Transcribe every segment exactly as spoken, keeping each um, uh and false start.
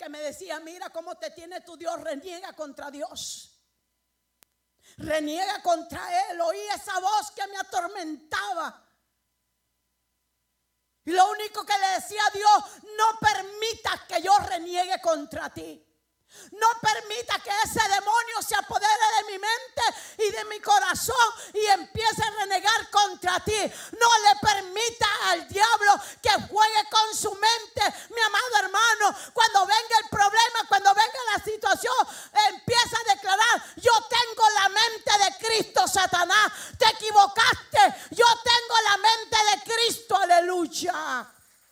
que me decía, mira cómo te tiene tu Dios, reniega contra Dios. Reniega contra Él. Oí esa voz que me atormentaba. Y lo único que le decía a Dios, no permitas que yo reniegue contra ti. No permita que ese demonio se apodere de mi mente y de mi corazón y empiece a renegar contra ti. No le permita al diablo que juegue con su mente, mi amado hermano. Cuando venga el problema, cuando venga la situación, empieza a declarar, yo tengo la mente de Cristo, Satanás. Te equivocaste, yo tengo la mente de Cristo, aleluya.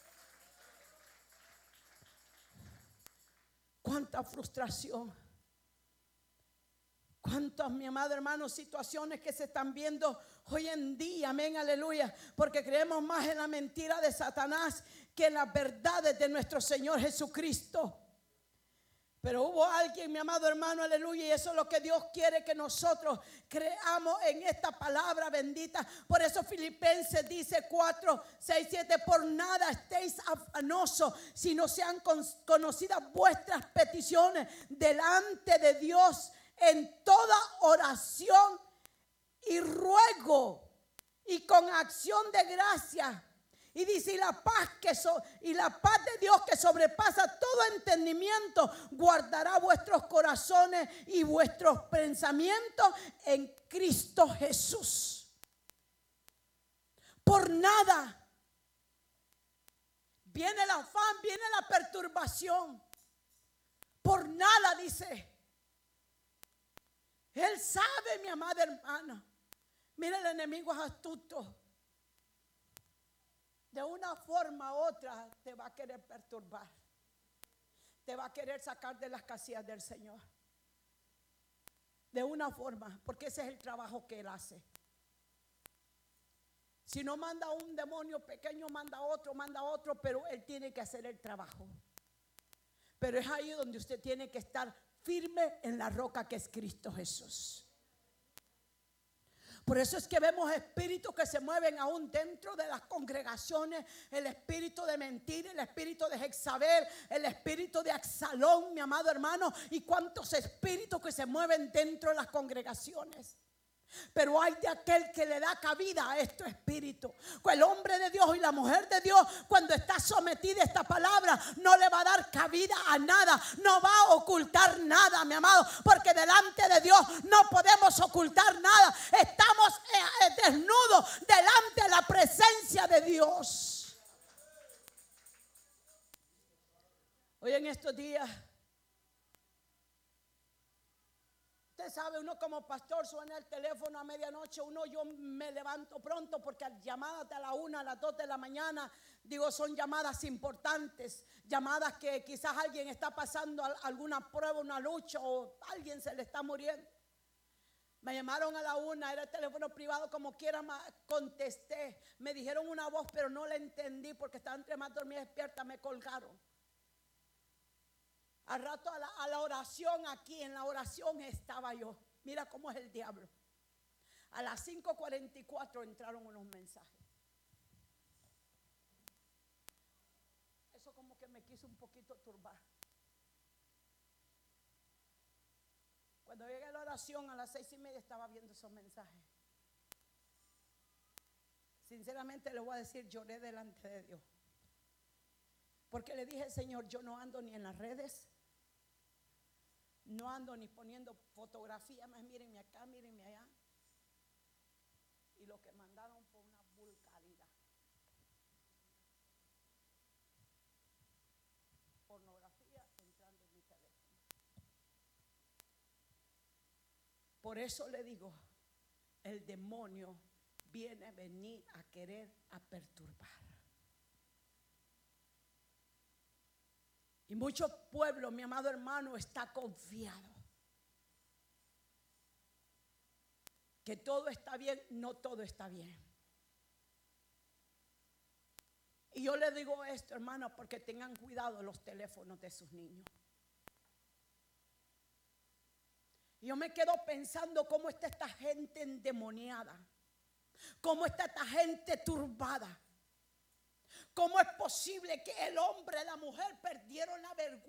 Cuánta frustración, cuántas, mi amado hermano, situaciones que se están viendo hoy en día, amén, aleluya, porque creemos más en la mentira de Satanás que en las verdades de nuestro Señor Jesucristo. Pero hubo alguien, mi amado hermano, aleluya, y eso es lo que Dios quiere que nosotros creamos en esta palabra bendita. Por eso Filipenses dice cuatro, seis, siete, por nada estéis afanosos, si no sean conocidas vuestras peticiones delante de Dios en toda oración y ruego y con acción de gracia. Y dice, y la paz que so, y la paz de Dios que sobrepasa todo entendimiento, guardará vuestros corazones y vuestros pensamientos en Cristo Jesús. Por nada viene el afán, viene la perturbación. Por nada, dice. Él sabe, mi amada hermana. Mira, el enemigo es astuto. De una forma u otra te va a querer perturbar. Te va a querer sacar de las casillas del Señor. De una forma, porque ese es el trabajo que Él hace. Si no manda a un demonio pequeño, manda a otro, manda a otro, pero Él tiene que hacer el trabajo. Pero es ahí donde usted tiene que estar firme en la roca que es Cristo Jesús. Por eso es que vemos espíritus que se mueven aún dentro de las congregaciones. El espíritu de mentira, el espíritu de Jezabel, el espíritu de Absalón, mi amado hermano. Y cuántos espíritus que se mueven dentro de las congregaciones. Pero hay de aquel que le da cabida a estos espíritus. El hombre de Dios y la mujer de Dios, cuando está sometida a esta palabra, no le va a dar cabida a nada, no va a ocultar nada, mi amado, porque delante de Dios no podemos ocultar nada. Estamos desnudos delante de la presencia de Dios. Hoy en estos días, usted sabe, uno como pastor suena el teléfono a medianoche, uno yo me levanto pronto porque llamadas de a la una, a las dos de la mañana, digo, son llamadas importantes, llamadas que quizás alguien está pasando alguna prueba, una lucha o alguien se le está muriendo. Me llamaron a la una, era el teléfono privado, como quiera contesté, me dijeron una voz pero no la entendí porque estaba entre más dormida y despierta, me colgaron. Al rato a la, a la oración aquí, en la oración estaba yo. Mira cómo es el diablo. A las cinco cuarenta y cuatro entraron unos mensajes. Eso como que me quiso un poquito turbar. Cuando llegué a la oración a las seis y media estaba viendo esos mensajes. Sinceramente le voy a decir, lloré delante de Dios. Porque le dije, Señor, yo no ando ni en las redes. No ando ni poniendo fotografías más, mírenme acá, mírenme allá. Y lo que mandaron fue una vulgaridad. Pornografía entrando en mi teléfono. Por eso le digo, el demonio viene a venir a querer a perturbar. Y muchos pueblos, mi amado hermano, está confiado que todo está bien. No todo está bien. Y yo le digo esto, hermano, porque tengan cuidado los teléfonos de sus niños. Y yo me quedo pensando cómo está esta gente endemoniada, cómo está esta gente turbada. ¿Cómo es posible que el hombre y la mujer perdieron la vergüenza?